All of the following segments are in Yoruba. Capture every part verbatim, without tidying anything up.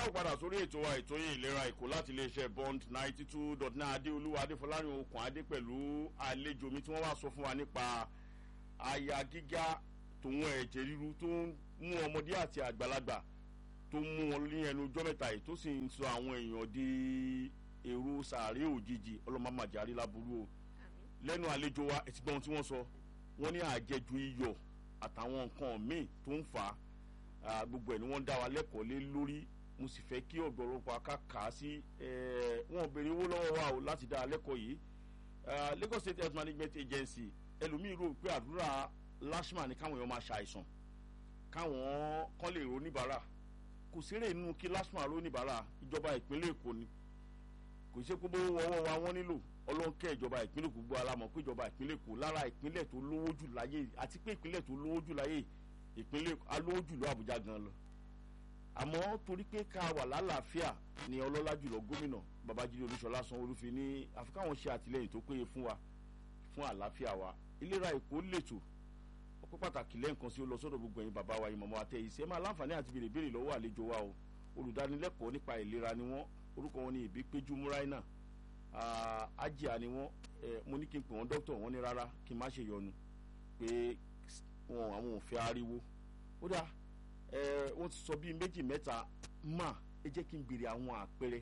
káwọ́ padà sórí ètò wa ètò yìí ìlera èkó láti iléeṣẹ́ bond ninety two dot nine adéolúwa adéfọlárin okùn adé pẹ̀lú àlejò mi tí wọ́n wá sọ fún wa nípa àyà gíga tòun ẹ̀jẹ̀ ríru tó ń mú ọmọdé àti àgbàlagbà tó mú wọn ní ẹnu ọjọ́ mẹ́ta yìí tó sì ń sọ àwọn èèyàn di èrò sàárè òjijì ọlọ́mọmàjárí láburú o lẹ́nu àlejò wa ẹ̀tí gbọ́n tí wọ́n sọ wọ́n ní àjẹjù iyọ̀ àtàwọn nǹkan míì tó ń fà á gbogbo ẹ̀ ni wọ́n dá wa lẹ́kọ̀ọ́ lé lórí mo sì fẹ́ kí ọ̀dọ́rọ̀pọ̀ akáka sí wọn béèrè owó lọ́wọ́ wa o láti dá a lẹ́kọ̀ọ́ yìí Lagos State Health Management Agency ẹlòmíì rò pé àdúrà lashma ni káwọn èèyàn máa ṣàìsàn káwọn kan lè roníbàárà kò sérè nínú kí lashma roníbàárà ìjọba ìpínlẹ̀ Èkó ni kò ṣe pé bó wọ́wọ́ wa wọ́n nílò ọlọ́nkẹ́ ìjọba ìpínlẹ̀ Èkó gbọ́ alámọ̀ pé ìjọba ìpínlẹ̀ Èkó lára ìpínlẹ̀ tó lówó jù láyé àti pé ìpínlẹ̀ tó lówó jù láyé ìpínlẹ̀ alówó jù lọ Àbújá gan lọ àmọ́ torí pé ká wà lálàáfíà ni ọlọ́lá jùlọ gómìnà Babájídé Olúṣọlá Sanwó-Olú fi ní àfikáwọn ṣe àtìlẹ́yìn tó péye fún wa fún àlàáfíà wa ìlera Èkó lètò ọpẹ́ pàtàkì lẹ́ǹkan sí ó lọ sọ́dọ̀ gbogbo ẹ̀yin bàbá wa ìmọ̀mọ́ àtẹ̀yìn sí ẹ máa láǹfààní àti béèrè béèrè lọ́wọ́ àlejò wa o olùdánilẹ́kọ̀ọ́ nípa ìlera ni wọ́n orúkọ wọn ni Ìbípéjú Múráínà ájíà ni wọ́n mo ní kí n pè wọ́n dókítà wọ́n ní rárá kí n má ṣe yọnu pé wọn àwọn ò fẹ́ ariwo ó dáa wọ́n ti sọ bíi méjì mẹ́ta mà ẹ jẹ́ kí n béèrè àwọn àpẹẹrẹ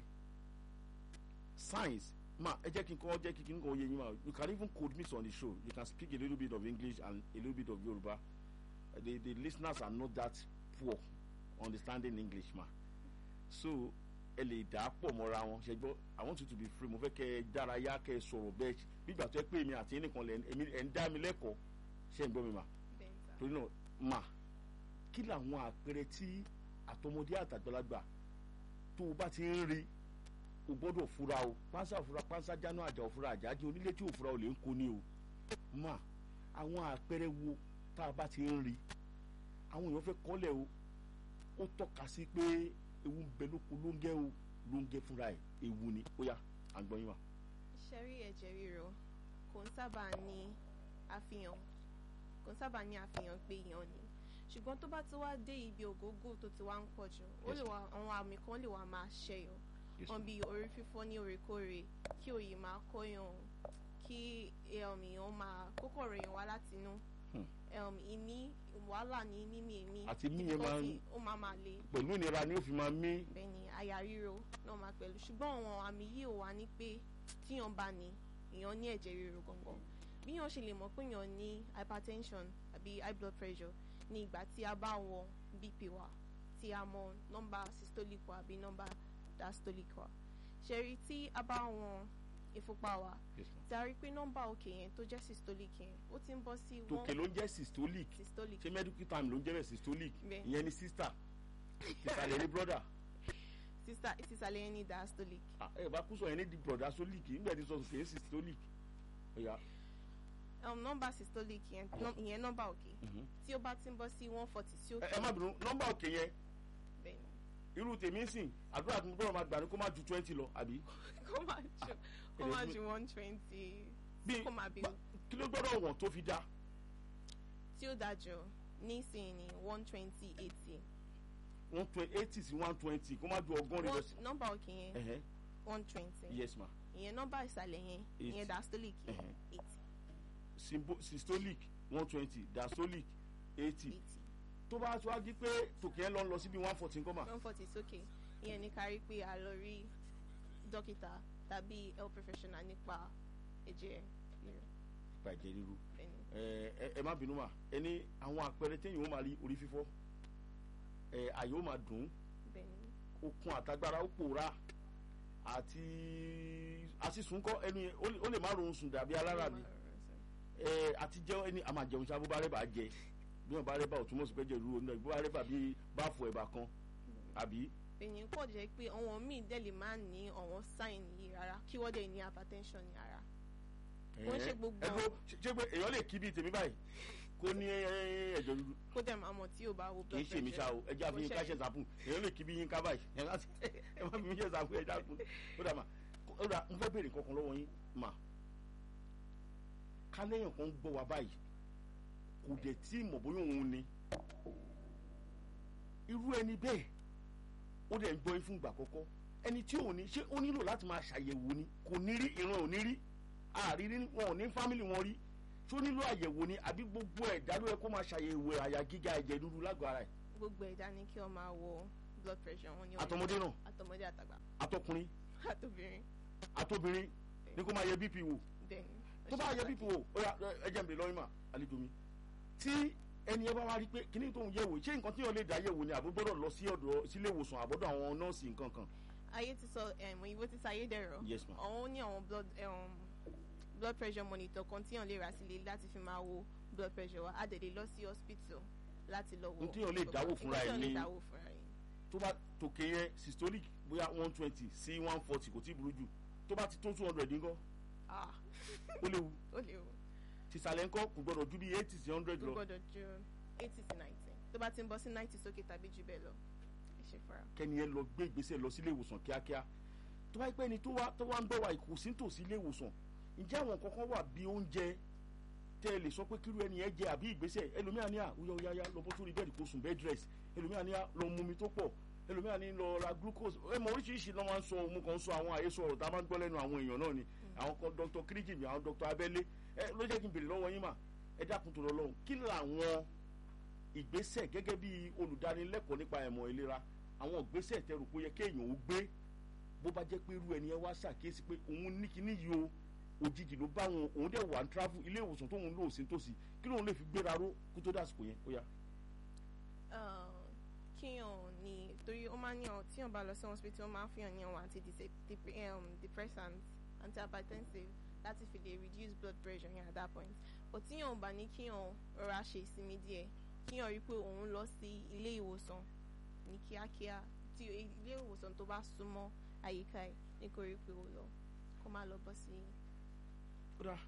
science ma ẹ jẹ́ kí n kọ́ jẹ́ kí n kọ́ yé yín ma you can even code me on the show you can speak a little bit of English and a little bit of Yoruba the the listeners are not that poor understanding English ma so ẹ lè dà á pọ̀ mọ́ra wọn ṣe gbọ́ I want you to be free mo fẹ́ kẹ́ ẹ dárayá kẹ́ ẹ sọ̀rọ̀ bẹ́ẹ̀ nígbà tó ẹ pé èmi àti ẹnìkan lẹ ẹ ń dá mi lẹ́kọ̀ọ́ ṣe ń gbọ́ mi ma torí náà ma kí làwọn àpẹẹrẹ tí àtọmọdé àtàgbàlagbà tó o bá ti ń rí o gbọ́dọ̀ fura o pánsá fura pánsá jáná àjà òfura àjájẹ onílé tí òfura ò lè ń kó ní o mà àwọn àpẹẹrẹ wo tá a bá ti ń rí àwọn èèyàn fẹ́ kọ́lẹ̀ o ó tọ́ka sí pé ewu ń bẹ lóko ló ń gẹ́ o ló ń gẹ́ fúnra ẹ̀ ewu ni ó yá à ń gbọ́ yín wa. ṣẹ́rí ẹ̀jẹ̀ ríro kò ń sábà ní àfihàn kò ń sábà ní àfihàn pé èèyàn ni ṣùgbọ́n tó bá ti wá dé ibi ògógó tó ti wá ń pọ̀ jù ó lè wá àwọn àmì kan lè wá máa ṣẹyọ wọn bí orí fífọ́ ní òrèkóòrè kí òye máa kọ́yàn kí èèyàn máa kókó ọ̀rọ̀ èèyàn wá látinú ìmí wàhálà ní mímí èmi àti mí yẹn máa ń ó máa máa le pẹ̀lú ìnira ni ó fi máa mí. bẹ́ẹ̀ni àyà ríro náà máa pẹ̀lú ṣùgbọ́n àwọn àmì yìí ò wá ní pé tíyàn bá ní èèyàn ní ẹ̀jẹ̀ ríro gangan bí yàn ṣe lè mọ̀ pé èèyàn ní hypertension àbí high blood pressure ní ìgbà tí a bá wọn B P wa tí a mọ nọ́mbà systolic wa àbí nọ́mbà diastolic wa ṣẹ̀rí tí a bá wọn ìfúnpá wa tí a rí pé nọ́mbà òkè yẹn tó jẹ́ systolic yẹn ó ti ń bọ́ sí one. tòkè ló ń jẹ́ systolic ṣé medical term ló ń jẹ́ bẹ́ẹ̀ systolic ìyẹn ni sister ìsàlẹ̀ ní brother. sister ìsàlẹ̀ yẹn ní diastolic. ẹ bá kú sọ yẹn ní di brother stolic nígbà tí sọ pé systolic. Um, nọ́mbà systolic yẹn ìyẹn nọ́mbà òkè tí ó bá ti ń bọ́ sí one forty sí òkè. ẹ má bínú nọ́mbà òkè yẹn irú tèmi ń sìn àdúrà tí mo gbọ́dọ̀ máa gbà ní kó má ju twenty lọ àbí. kó má ju kó má ju one twenty kó má bí. kí ló gbọ́dọ̀ wọ̀n tó fi dá. tí ó dájú nísìnyí ni one twenty eighty. one twenty eighty sí one twenty kó má ju ọgọ́rin lọ sí. nọ́mbà òkè yẹn one twenty. yes ma. ìyẹn nọ́mbà ìsàlẹ̀ yẹn ìyẹn diastolic yẹn eighty. systolic one twenty diastolic eighty tó bá tó wá di pé tòkè ẹ lọ lọ síbi one forty nǹkan mà. one forty sókè ìyẹn ní kárí pé a lọ rí dókítà tàbí health professional nípa ẹ̀jẹ̀ ríru. nípa ẹ̀jẹ̀ ríru ẹ ẹ má bínú mà ẹ ní àwọn àpẹẹrẹ téèyàn ó máa rí orí fífọ́ ẹ àyè ó máa dùn okun àtagbára ó pòórá àti àsìsùnkọ́ ẹni ó lè má ronú sùn dàbí alára mi ẹ àti jẹun ẹni àmà jẹun sábó bá rẹ bá jẹ bí wọn bá rẹ bá òtún mọ̀ sí pé jẹ ìrú onídàá bí wọn bá rẹ bá bí báfù ẹ̀bà kan àbí. èyí pọ̀ jẹ́ pé àwọn míì dẹ̀ lè máa ní àwọn sign yìí rárá kí wọ́n dẹ̀ ní hypertension ní ara. wọ́n ṣe gbogbo. ẹgbẹ́ ṣé pé èèyàn lè kí bíi tèmi báyìí kó ní ẹ̀jẹ̀ dúdú. kó dẹ̀ máa mọ̀ tí o bá wo blood kì pressure. í ṣe mi ṣá o ẹ jẹ́ àfi yín ká ṣe ṣàpù èèyàn lè kí bí yín ká báyìí ẹ má fi mí ṣe ṣàpù ẹ dákun ó dà mà ó dà mo fẹ́ béèrè kankan lọ́wọ́ yín mà ká lẹ́yìn kan gbọ́ wa báyìí kò dẹ̀ tí mọ̀ bóyá òun ni irú ẹni bẹ́ẹ̀ ó dẹ̀ ń gbọ́ yín fún ìgbà àkọ́kọ́ ẹni tí ò ní ṣé ó nílò láti máa ṣàyẹ̀wò ni kò ní rí ìran ò ní rí àrírí wọn ò ní fámìlì wọn rí ṣó nílò àyẹ̀wò ni àbí gbogbo ẹ̀dá ló yẹ kó máa ṣàyẹ̀wò àyà gíga ẹ̀jẹ̀ ríru lágọ̀ọ́ ara ẹ̀. gbogbo ẹ̀dá ni kí wọ́n máa wo blood pressure wọn ní àtọmọdé náà àtọmọdé àtàgbà àtọkùnrin àtobìnrin àtobìnrin ní kó máa yẹ bp wò bẹ́ẹ̀ni tó bá yẹ bp wò ó yá ẹjẹ mi lọ́yìn mà àlejò mi tí ẹni ẹ bá wá rí pé kíní tó ń yẹ̀ wò ṣé nǹkan tí yóò lè dá yẹ̀ wò ni àbí gbọ́dọ̀ lọ sí ọ̀dọ̀ sílé ìwòsàn àbọ̀dọ̀ àwọn nọ́ọ̀sì nǹkan kan. ayé ti sọ òyìnbó ti sáyé dẹ̀rọ̀ yes ma. àwọn ní àwọn blood um, blood pressure monitor kan tí yàn lè rà sílé láti fi máa wo blood pressure wa á dẹ̀ lè lọ sí hospital láti lọ wo. n tí yàn lè dáwò fúnra ẹ̀ ní dáwò fúnra ẹ̀. tó bá tòkè yẹn systolic bóyá one twenty sí one forty kò tí ì burú jù tó bá ti tó two hundred ńkọ́ ah ó léwu ó léwu. tìsàlẹ̀ ńkọ́ kò gbọ́dọ̀ ju bí eighty sí hundred lọ. kò gbọ́dọ̀ ju eighty sí ninety tó bá ti ń bọ́ sí ninety sókè tàbí jù bẹ́ẹ̀ lọ ẹ ṣe fara. kẹ́ni yẹn lọ gbé ìgbésẹ̀ lọ sílé ìwòsàn kíákíá tó bá yẹ pé ẹni tó wá tó wá ń gbọ́ wa kò sí nítòsí ilé ìwòsàn ǹjẹ́ àwọn kankan wà bí oúnjẹ tẹ́ ẹ lè sọ pé kíru ẹni yẹn jẹ àbí ìgbésẹ̀ ẹlòmíà ní à ó yá ó yá lọ bọ́ sórí bẹ́ẹ̀dì kó sùn bed rest ẹlòmíà ní à lọ mumi tó pọ̀ ẹlòmíà ní lọ ra glucose ẹ mọ oríṣiríṣi lọ́ máa ń sọ òun kan sọ àwọn àhesọ ọ̀rọ̀ tá a máa ń gbọ́ lẹ́nu àwọn èèyàn náà ni àwọn kan dr kirikimi àwọn dr abẹ́lé ẹ ló jẹ́ kí n bèrè lọ́wọ́ yín mà ẹ dákun tó lọ lọ́hùn kí làwọn ìgbésẹ̀ gẹ́gẹ́ bí olùdánilẹ́kọ̀ọ́ nípa ẹ̀mọ́ ìlera àwọn ìgbésẹ̀ tẹ́ rò pé yẹ kéèyàn ó gbé bó bá jẹ́ pé irú ẹni yẹn wá ṣàkíyèsí pé òun ní kíní yìí o òjijì ló bá wọn òun dẹ̀ wà ń travel ilé ìwòsàn tóun lò sí tòsí kí lóun lè fi gbéra ró kó tó dásìkò yẹn ó yá. kíyàn ní torí ó máa ń yàn tíyàn bá lọ sí hospital ó máa ń fihàn ní àwọn antidepressants antihypertensive láti fi lè reduce blood pressure yẹn at that point but tíyàn bá ní kíyàn rọra ṣe ìsinmi díẹ̀ kíyàn rí pé òun lọ sí ilé ìwòsàn ní kíákíá tí ilé ìwòsàn tó bá súnmọ́ àyíká ẹ̀ nítorí pé ó lọ kó má lọ bọ́ sí. kódà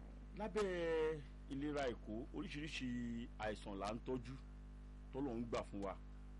lábẹ́ ìlera èkó oríṣiríṣi àìsàn là ń tọ́jú tọ́lọ́ ń gbà fún wa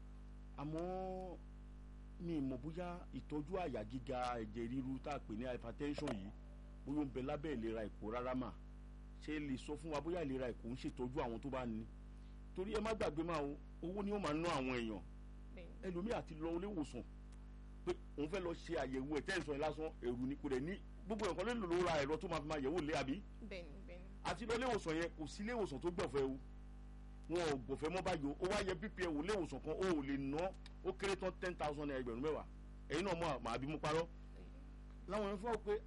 àmọ́ mi ì mọ̀ bóyá ìtọ́jú àyà gíga ẹ̀jẹ̀ ríru tá a pè ní hypertension yìí bóyá ó ń bẹ lábẹ́ ìlera èkó rárá mà ṣé lè sọ fún wa bóyá ìlera èkó ń ṣètọ́jú àwọn tó bá ní torí ẹ má gbàgbé máa o owó ni ó máa ná àwọn èèyàn ẹlòmíì àti lọ ilé ìwòsàn pé òun fẹ́ lọ ṣe àyẹ̀wò ẹ̀ tẹ́sán ẹ̀ lásán èrú ni kò dẹ̀ ní gbogbo ẹ̀kọ́ lè lò ra ẹ̀rọ tó máa fi máa yẹ̀wò lé àbí. bẹ́ẹ̀ni bẹ́ẹ̀ni. àti lọ ilé ìwòsàn yẹn kò sí ilé ìwòsàn tó gbọ̀fẹ́ o wọn ò gbọ̀fẹ́ mọ́ báyìí o ó wá yẹ bp ẹ̀ wò ilé ìwòsàn kan ó ò lè ná ó kéré tán ten thousand naira ẹgbẹ̀rún mẹ́wàá ẹ̀yin náà mọ̀ màá bí mú parọ́ láwọn yẹn fọ́ pé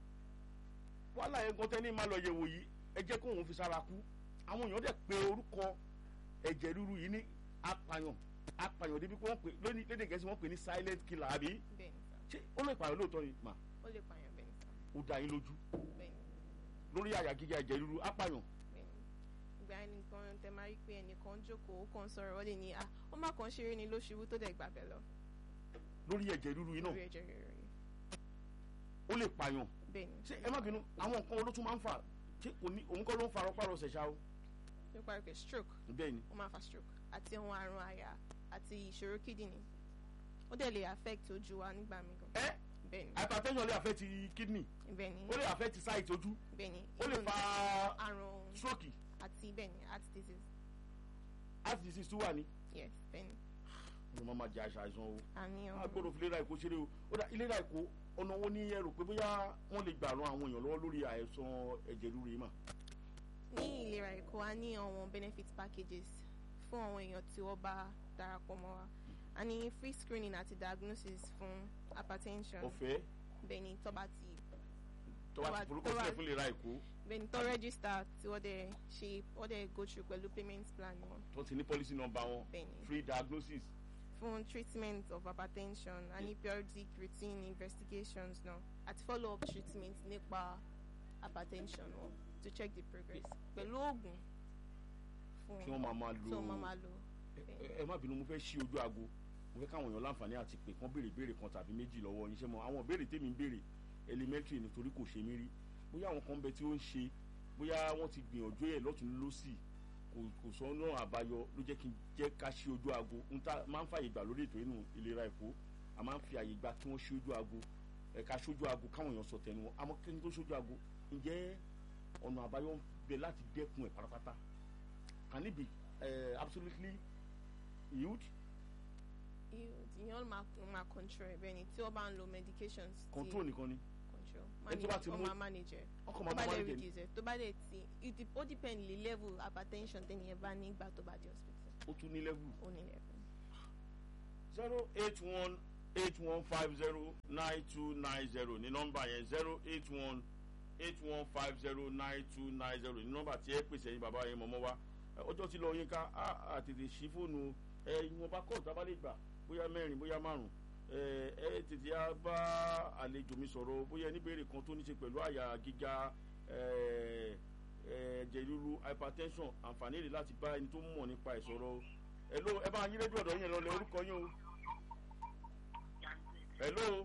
wàhálà yẹn gan tẹ́ni máa lọ yẹ̀wò yìí ẹ jẹ́ kóun fi sára kú àwọn èèyàn dẹ̀ pé orúkọ ẹ̀jẹ̀ ríru yìí ní apàyàn apàyàn débi pé wọ́n pè lónìí lédè gẹ̀ẹ́sì wọ́n pè ní silent killer àbí ṣé ó lè pààyàn lóòótọ́ ni mà. ó lè pààyàn bẹ́ẹ̀ ni sá. ó dá yín lójú. bẹ́ẹ̀ ni. lórí àyà gíga ẹ̀jẹ̀ ríru apàyàn. bẹ́ẹ̀ ni ìgbà ẹnìkan tẹ máa rí pé ẹnìkan jókòó ó kàn sọ̀rọ̀ ó lè ní à ó má kàn ṣeré ni ló ṣubú tó dẹ̀ gbà bẹ́ẹ̀ lọ. lórí ẹ̀jẹ̀ ríru yìí náà. lórí ẹ̀jẹ̀ ríru yìí. ó lè pààyàn. bẹ́ẹ̀ ni. ṣé ẹ má bínú àwọn nǹkan olótú máa ń fà ṣé òun kọ́ ló ń farọ́ pàrọ̀ ṣẹ̀ṣá o. nípa ẹ̀kẹ́ stroke. bẹ́ẹ̀ ni. ó máa fa stroke àti àwọn àrùn àyà àti ìṣòro kidney ó dẹ̀ lè affect ojú wa nígbà mi gan. ẹ bẹ́ẹ̀ni. hypertension lè affect kidney. bẹ́ẹ̀ni. ó lè affect sight ojú. bẹ́ẹ̀ni. ó lè fa àrùn stroke. àti bẹ́ẹ̀ni heart disease. heart disease tún wà ní. yes bẹ́ẹ̀ni. ọ̀nà máa ma jẹ àìsàn o. àníyàn. a gbọ́dọ̀ fi ìlera èkó ṣeré o ó dà ìlera èkó ọ̀nà wo ni ẹ rò pé bóyá wọ́n lè gbà ran àwọn èèyàn lọ́wọ́ lórí àìsàn ẹ̀jẹ̀ ríru yìí mà. ní ìlera èkó a ní àwọn benefit packages fún àwọn èèyàn tí wọ́n bá darapọ̀ mọ́ wa a ní free screening àti diagnosis fún hypertension. ọ̀fẹ́. bẹ́ẹ̀ni tó bá ti. tó bá ti forúkọ sílẹ̀ fún ìlera èkó. bẹ́ẹ̀ni tó register tí wọ́n dẹ̀ ṣe wọ́n dẹ̀ go through pẹ̀lú payment plan wọn. tó ti ní policy number wọn. bẹ́ẹ̀ni. free diagnosis. fún treatment of hypertension a ní periodic routine investigations náà àti follow up treatment nípa hypertension wọn to check the progress pẹ̀lú oògùn fún kí wọ́n máa máa lo tí wọ́n máa máa lo. ẹ má bínú mo fẹ́ ṣí ojú aago mo fẹ́ káwọn èèyàn láǹfààní àti pé kán béèrè béèrè kan tàbí méjì lọ́wọ́ yín ṣé mo àwọn béèrè tèmi ń béèrè elementary nítorí kò ṣe mí rí bóyá àwọn kan bẹ tí ó ń ṣe bóyá wọ́n ti gbìyànjú ẹ̀ lọ́tún lọ́sì kò kò sọ náà àbáyọ ló jẹ́ kí n jẹ́ ká ṣí ojú aago n ta máa ń fààyè gbà lórí ètò inú ìlera èkó a máa ń fi àyè gbà kí wọ́n ṣí ojú aago ẹ̀ka ṣojú aago káwọn èèyàn sọ tẹnu wọn àmọ́ kí n tó ṣojú aago ǹjẹ́ ọ̀nà àbáyọ ń bẹ láti dẹ́kun ẹ̀ pátápátá can it be uh, absolutely healed ìyẹn máa máa control ẹ̀ bẹ́ẹ̀ ni tí ó bá ń lo medications. control nìkan ni. control ẹni tó bá ti mú ó máa manage ẹ̀ ọkọ̀ tó máa bá lè manage reduce ẹ̀ tó bá lè ti ó depend lè level hypertension tẹ́ni ẹ̀ bá nígbà tó bá dé hospital. ó tún ní level. ó ní level. zero eight one eight one five zero nine two nine zero ní nọ́mbà yẹn zero eight one eight one five zero nine two nine zero ní nọ́mbà tí ẹ pèsè ẹ̀yin bàbá yẹn mọ̀mọ́ wa ọjọ́ tí lọ yín ká á tètè ṣí fóònù ẹ ìwọ̀nba kọ́ọ̀tù tá a bá lè gbà bóyá mẹ́rin bóyá márùn ẹ ẹ tètè á bá àlejò mi sọ̀rọ̀ bóyá ẹni béèrè kan tó ní ṣe pẹ̀lú àyà gíga ẹ̀jẹ̀ ríru hypertension àǹfààní rẹ̀ láti bá ẹni tó mọ̀ nípa ìsọ̀rọ̀ ẹ ló ẹ bá yín rédíò ọ̀dọ̀ yín lọ lẹ orúkọ yín o. hello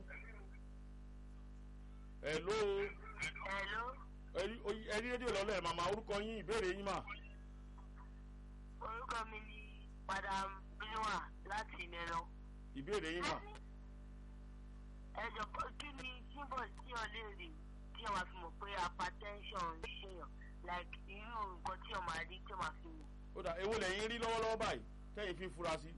hello Hello. ẹrí rédíò lọ́lẹ̀ màmá orúkọ yín ìbéèrè yín mà. Orúkọ mi ni Madam Bílíwà láti Ìlẹ̀rọ. ìbéèrè yín mà. Ẹ jọ̀ọ́ kí ni símbọ̀ tí ọ lè rí tí ọ máa fi mọ̀ pé hypertension ń ṣèyàn like irú nǹkan tí ọ máa rí tí ọ máa fi mọ̀. ó dà èwo lẹ́yìn rí lọ́wọ́lọ́wọ́ báyìí tẹ́yìn fi fura sí.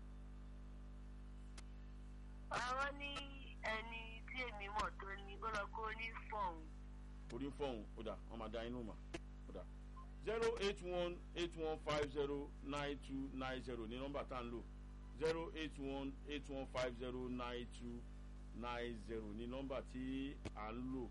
Àwọn ní ẹni tí èmi mọ̀ tó ní ó lọ kó ní fọ̀hún. orí fọ́ọ̀hún ó dà wọ́n máa da inú mà ó dà zero eight one eight one five zero nine two nine zero ní nọ́mbà tá à ń lò zero eight one eight one five zero nine two nine zero ní nọ́mbà tí à ń lò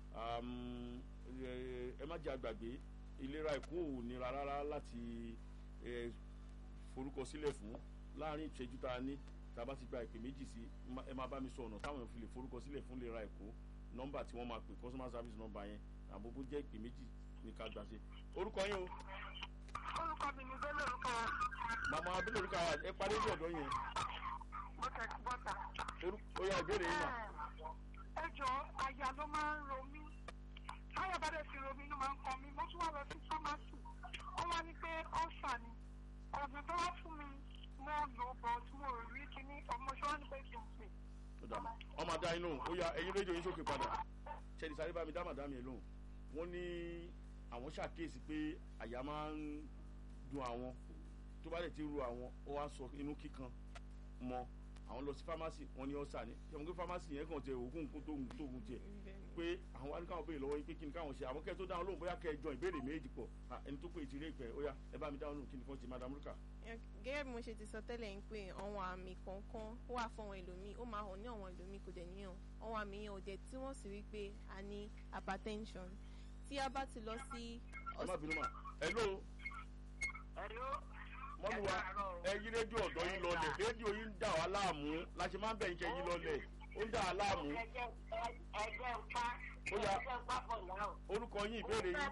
ẹ má jẹ́ àgbàgbé ìlera Èkó ò nira rárá láti forúkọ sílẹ̀ fún láàrin ìṣẹ́jú tá a ní tá a bá ti gba ìpè méjì sí ẹ máa bá mi sọ ọ̀nà táwọn èèyàn fi lè forúkọ sílẹ̀ fún ìlera Èkó nọ́mbà tí wọ́n máa pè customer service nọ́mbà yẹn àbúgbó jẹ́ ìpè méjì ní ká gbà ṣe orúkọ yín o. Orúkọ mi ni Bẹ́lẹ̀ orúkọ. màmá Bẹ́lẹ̀ orúkọ wa ẹ parí sí ọ̀dọ́ yẹn. Mo tẹ̀sí bọ́ta. ó yá ìbéèrè yín mà. Ẹ jọ àyà ló máa ń ro mí táyà bá dẹ̀ fi ro mí ló máa ń kọ mí mo tún wá lọ sí fámásì wọ́n wá ní pé ọ̀sà ni ọ̀gbìn tó wá fún mi mo lò bọ̀ tí mo rí kíní ọmọ ṣọ́wọ́n ní pé kí n pè. ọmọ àdá inú ó yá ẹyin rédíò yín sókè padà ṣẹ́ni sáré bá mi dá màdá mi lóhùn wọ́n ní àwọn ṣàkíyèsí pé àyà máa ń dùn àwọn tó bá lè ti ru àwọn ó wá sọ inú kíkan mọ́ àwọn lọ sí fámásì wọ́n ní ọ̀sà ni ṣé mo gbé fámásì yẹn kàn jẹ òògùn kó tóògùn tóògùn jẹ pé àwọn wá ní káwọn béèrè lọ́wọ́ yín pé kí ni káwọn ṣe àwọn kẹ́ẹ̀ tó dáhùn lóhùn bóyá kẹ́ ẹ jọ ìbéèrè méjì pọ̀ ẹni tó pé ìtìrẹ́ ìpẹ́ ó yá ẹ bá mi dáhùn lóhùn kí ni kàn ṣe madam Ruka. gẹ́gẹ́ bí mo ṣe ti sọ tẹ́lẹ̀ ń pé àwọn àmì kọ̀ọ̀kan wà fún àwọn ẹlòmíì ó máa hàn ní àwọn ẹlòmíì kò dẹ̀ níyàn àwọn àmì yẹn ò dẹ̀ tí wọ́n sì rí pé a ní hypertension tí a bá ti lọ sí. ẹ má bínú mà hello. Hello. mọ́mú wa ẹ yí rédíò ọ̀dọ́ yín lọlẹ̀ rédíò yín ń dà wá láàmú la ṣe máa ń bẹ̀yìn kẹ́ yín lọlẹ̀ ó ń dà wá láàmú. ẹ̀jẹ̀ ẹ̀jẹ̀ ń pa ẹ̀jẹ̀ ń pa pọ̀ náà. orúkọ yín ìbéèrè yín.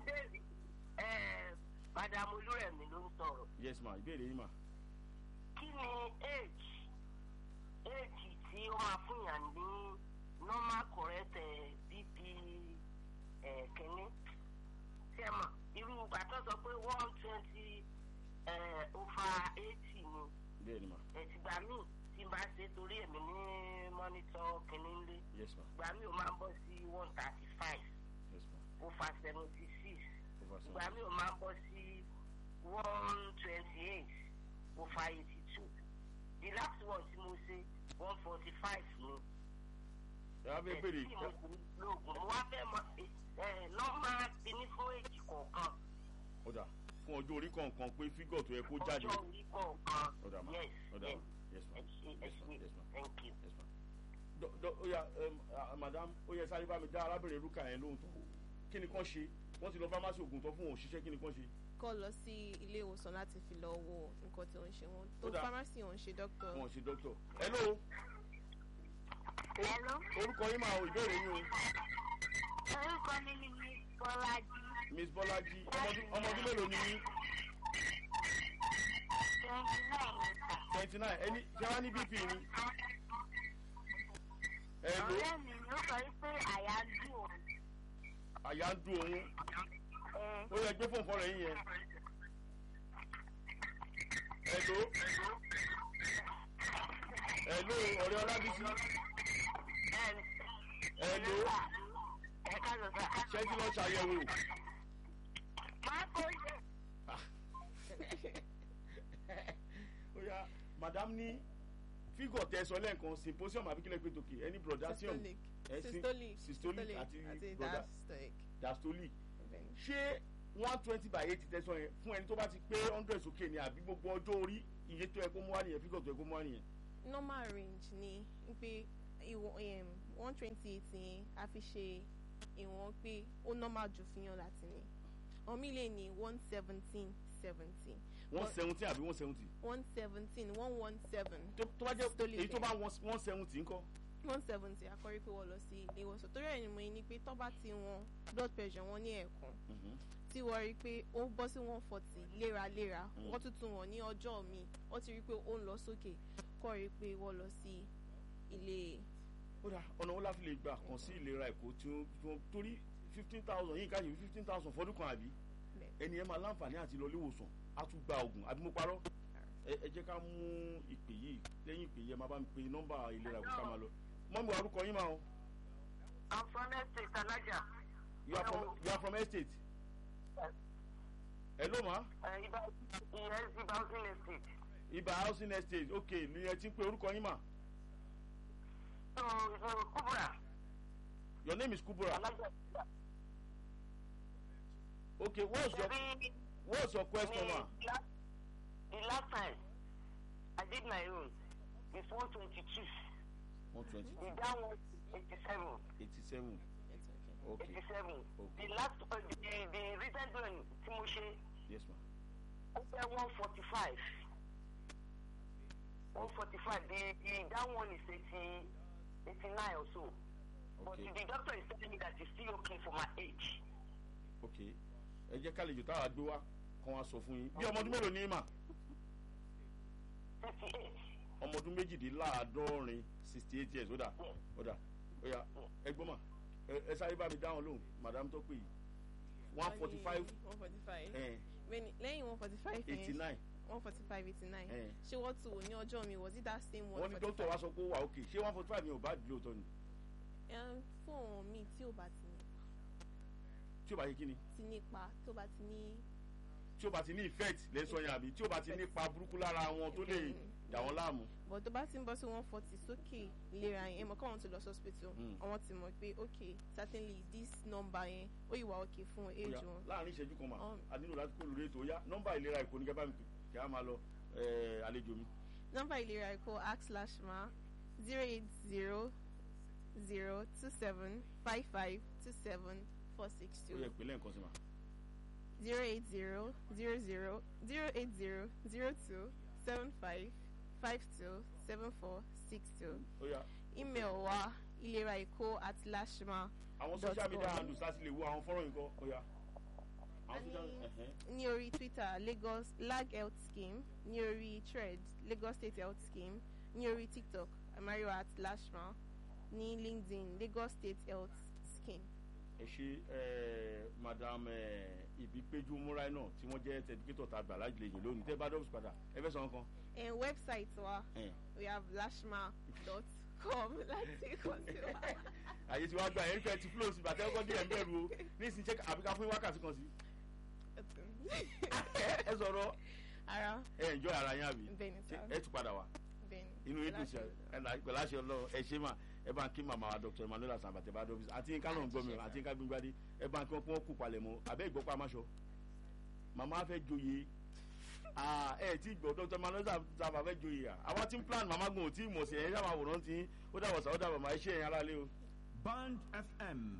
Madam Olúrẹ̀mí ló ń sọ̀rọ̀. yes ma ìbéèrè yín ma. kí ni age age tí ó máa fún yàn ní normal correct B P kìíní ṣe mọ̀ irú gbàtọ́ sọ pé one twenty over eighty ni. bẹ́ẹ̀ni ma. ẹ̀tìgbà míì tí n bá ṣe torí èmi ní mọ́nítọ́ kìíní ńlé. yes ma. ìgbà míì ó máa ń bọ́ sí one thirty five. yes ma. over seventy six. over seventy. ìgbà míì ó máa ń bọ́ sí one twenty eight over eighty two. the last one tí mo ṣe one forty five ni. ẹ wá fẹ́ bèrè. tí mo kù lóògùn mo wá fẹ́ mọ nọ́mbà kíní fún èjì kọ̀ọ̀kan. ó dà fún ọjọ́ orí kọ̀ọ̀kan pé fígọ̀ tó yẹ kó jáde. ọjọ́ orí kọ̀ọ̀kan. ó dà ma. yes ó dà yes. ma. yes ma. yes ma. yes ma. thank you. yes ma. dọ dọ ó yá madam ó yẹ sáré bá mi dá arábìnrin Rúkà yẹn lóhùn tó kí ni kàn ṣe wọ́n ti lọ fámásì ògùn tó fún wọn òṣìṣẹ́ kí ni kàn ṣe. kọ́ lọ sí ilé ìwòsàn láti fi lọ wo nǹkan tí ó ń ṣe wọn tó Ó dà. fámásì ò ń ṣe dókítà. wọn ò ṣe dókítà. hello. hello. orúkọ yín máa ìbéèrè yín o. orúkọ mi ni miss Bọ́lájí. miss Bọ́lájí ọmọdún ọmọdún mélòó ni yín. twenty nine níta. twenty nine ẹni ṣé wàá ní B P ni. hello. ọ̀rẹ́ mi ló sọ pé àyà dùn òun. àyà ń dùn òun. ó yẹ gbé fóònù fọ́ọ̀rọ̀ yín yẹn. hello. hello ọ̀rẹ́ Ọlábísí. hello. ẹ ká lọ sá. ṣé kí lọ ṣàyẹ̀wò. máa kó ṣe. ó yá madam ní fígọ̀ tẹ sọ lẹ́ẹ̀kan symposium àbí kílẹ̀ pé tòkè ẹni brodasium systolic systolic àti broda diastolic diastolic ṣé one twenty by eighty tẹ̀sán yẹn fún ẹni tó bá ti pé hundred sókè ni àbí gbogbo ọjọ́ orí iye tó yẹ kó mú wá nìyẹn fígọ̀ tó yẹ kó mú wá nìyẹn. normal range ni pé ìwọ̀n one twenty eight yẹn a fi ṣe ìwọ̀n pé ó normal jù fihàn láti ní omi lè ní one seventeen seventy. one seventeen àbí one seventy. one seventeen one one seven. tó bá jẹ́ èyí tó bá one seventy ńkọ́. one seventy akọrí pé wọ́n lọ sí ilé ìwòsàn torí ẹ̀ ni mo ní pé tó bá ti wọn blood pressure wọn ní ẹ̀ẹ̀kan tí wọ́n rí pé ó bọ́ sí one forty léraléra wọ́n tuntun wọn ní ọjọ́ mi wọ́n ti rí pé ó ń lọ sókè kọ́ rí pé wọ́n lọ sí ilé. ó dà ọ̀nà wọn láti lè gbà kàn sí ìlera èkó tí wọ́n torí fifteen thousand yìí káyọ̀ fifteen thousand fọdún kan àbí ẹni ẹ máa láǹfààní àti lọ ilé ìwòsàn á tún gba oògùn àbí mo parọ́ ẹ jẹ́ ká mú ìpè yìí lẹ́yìn ìpè yìí ẹ máa bá mi pe nọ́mbà ìlera èkó ká máa lọ mọ́mí wa orúkọ yín máa o. I'm from estate Alaja. you are from you are from estate. Yes. hello ma. Uh, Iba yes Iba housing estate. Iba housing estate ok ni ẹ ti ń pe orúkọ yín mà. so so Kubura. your name is Kubura. Alaja. okay what's your what's your question ma. Last, the last time I did my own is one twenty-two. one twenty. The down was eighty-seven. eighty-seven. Okay. eighty-seven. Okay. The last, uh, the, the recent one, Timoshe. Yes, ma'am. Okay, one forty-five. one forty-five. The, the down one is eighty, eighty-nine or so. But Okay. the doctor is telling me that it's still okay for my age. Okay. ẹ jẹ́ ká lè jù táwa gbé wá kán wá sọ fún yín bí ọmọ ọdún mélòó ní mà. fifty-eight. ọmọ ọdún méjìdínláàádọ́rin sixty eight years ó dà ó dà ó yá ẹ gbọ́ mà ẹ sáré bá mi dáhùn lóhùn madam tó pè yìí one forty five one forty five lẹ́yìn one forty five eighty nine one forty five eighty nine ṣé wọ́n tún wò ní ọjọ́ mi was it that same one forty five. wọ́n ní dókítà wa sọ pé ó wà òkè ṣé one forty five yẹn ò bá dúró tán ni. fún òun mi tí ò bá ti ní. tí ò bá yẹ kí ni. ti nípa tó bá ti ní. tí ò bá ti ní effect lẹ́sọ̀ yẹn àbí tí ò bá ti nípa burúkú lára wọn tó lè dà wọ́n láàmú. but tó bá ti ń bọ́ sí one forty sókè ìlera yẹn ẹ mọ̀ káwọn ti lọ sí hospital àwọn ti mọ̀ pé ok certainly this number yẹn ó yìí wà ok fún age wọn. láàrin ìṣẹ́jú kan mà á nílò láti kó lórí ètò ó yá nọ́mbà ìlera èkó ní kẹ́bá mi pè kí á máa lọ àlejò mi. nọ́mbà ìlera èkó ask slash ma zero eight zero zero two seven five five two seven four six two. ó yẹ pé lẹ́ǹkan sí ma. zero eight zero zero zero zero eight zero zero two seven five five two seven four six two. ó yá. email wa ileraiko at lashma. àwọn social media handles láti lè wo àwọn fọ́nrán yìí kọ́ ó yá. ní orí Twitter Lagos lag health scheme ní orí Thread Lagos State health scheme ní orí TikTok amariwa at lashma ní LinkedIn Lagos State health scheme. ẹ ṣe madam Ìbípéjú múra náà tí wọ́n jẹ́ tẹ̀dúkítọ̀ tá a gbà lájèlè lónìí tẹ́ bá dọ́ọ̀bù padà ẹ fẹ́ sọ nǹkan. ẹ website wa we have lashma dot com láti kàn sí wa. àyè tí wàá gba ẹ̀rí fẹ́ẹ́ ti flow sí bàtẹ́ ọkọ̀ díẹ̀ ń bẹ̀rù o ní ìsìn check àbíká fún wákàtí kan sí. ẹ sọ̀rọ̀ ara ẹ enjoy ara yín àbí ẹ tún padà wá inú yín dùn sí ẹ pẹ̀lú àṣẹ Ọlọ́run ẹ ṣe mà ẹ bá ń kí màmá wa Doctor Emmanuel Asan àbàtẹ bá dọ́fíìsì àti nǹkan náà ń gbọ́ mi àti nǹkan gbígbádé ẹ bá ń kí wọ́n pọ́n kú palẹ̀ mọ́ àbẹ́ ìgbọ́pá amáṣọ màmá fẹ́ joyè ẹ tí gbọ́ Doctor Emmanuel Asan fẹ́ joyè à àwọn tí ń plan màmá gùn ò tí ì mọ̀ sí ẹ̀yìn sábà wòrán tí ó dàbọ̀ sá ó dàbọ̀ máa ṣe ẹ̀yìn aráalé o. Band F M